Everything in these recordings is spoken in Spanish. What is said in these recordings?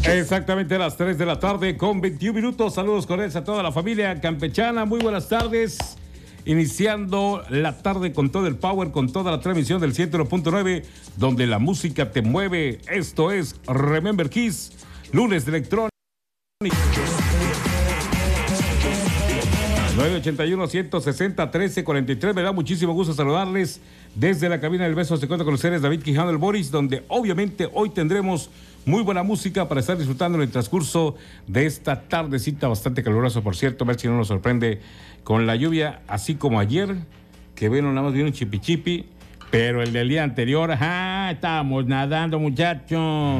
Exactamente a las 3 de la tarde con 21 minutos. Saludos cordiales a toda la familia campechana. Muy buenas tardes. Iniciando la tarde con todo el power, con toda la transmisión del 101.9, donde la música te mueve. Esto es Remember Kiss, lunes de electrónica. 981-160-1343. Me da muchísimo gusto saludarles desde la cabina del Beso. Se cuenta con ustedes David Quijano el Boris, donde obviamente hoy tendremos muy buena música para estar disfrutando en el transcurso de esta tardecita bastante calurosa, por cierto. A ver si no nos sorprende con la lluvia, así como ayer, que bueno, nada más vino un chipi, pero el del día anterior, ¡ajá! Estábamos nadando, muchachos.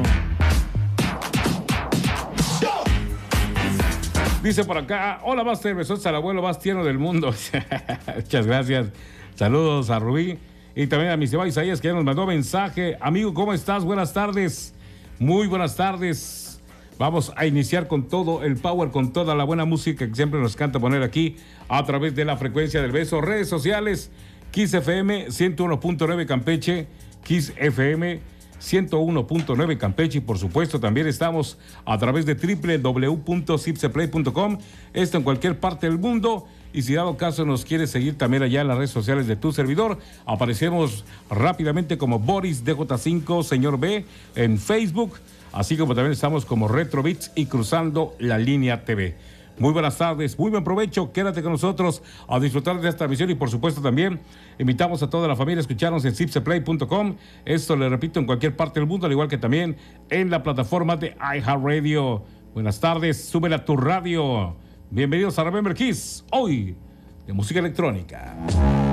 Dice por acá, hola Master, besos al abuelo más tierno del mundo. Muchas gracias. Saludos a Rubí y también a mi estimado Isaías, que ya nos mandó mensaje. Amigo, ¿cómo estás? Buenas tardes. Muy buenas tardes. Vamos a iniciar con todo el power, con toda la buena música que siempre nos encanta poner aquí a través de la frecuencia del beso. Redes sociales, Kiss FM 101.9 Campeche, Kiss FM 101.9 Campeche, y por supuesto también estamos a través de www.zipseplay.com, esto en cualquier parte del mundo. Y si dado caso nos quieres seguir también allá en las redes sociales de tu servidor, aparecemos rápidamente como Boris DJ5 Señor B en Facebook, así como también estamos como Retro Beats y Cruzando la Línea TV. Muy buenas tardes, muy buen provecho, quédate con nosotros a disfrutar de esta emisión y por supuesto también invitamos a toda la familia a escucharnos en zipseplay.com, esto le repito en cualquier parte del mundo, al igual que también en la plataforma de iHeartRadio. Buenas tardes, súbela a tu radio. Bienvenidos a Remember Kiss, hoy de música electrónica.